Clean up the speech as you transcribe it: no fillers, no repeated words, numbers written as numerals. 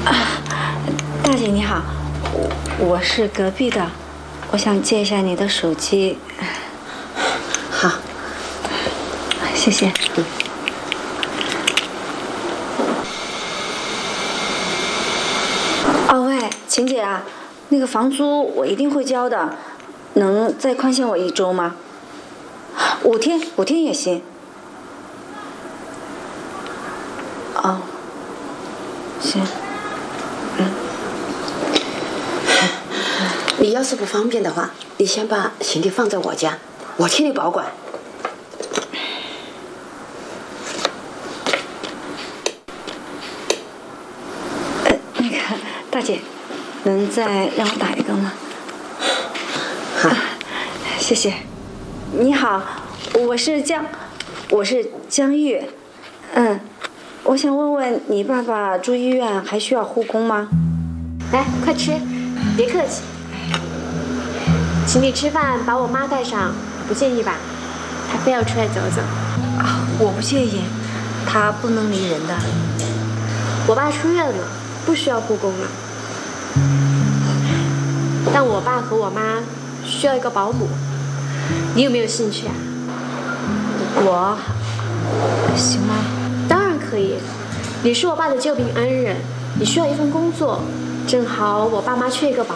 大姐你好，我是隔壁的，我想借一下你的手机。 好， 谢谢。哦喂，晴姐啊，那个房租我一定会交的，能再宽限我1周吗？5天也行。哦，行。 你要是不方便的话，你先把行李放在我家，我替你保管。 那个大姐，能再让我打一个吗？ 好， 谢谢。你好，我是江玉。我想问问你爸爸住医院还需要护工吗？ 来，快吃，别客气。请你吃饭，把我妈带上，不介意吧？她非要出来走走。 我不介意，他不能离人的。 我爸出院了，不需要护工了。但我爸和我妈需要一个保姆，你有没有兴趣啊？ 我行吗？ 当然可以，你是我爸的救命恩人，你需要一份工作，正好我爸妈缺一个保姆。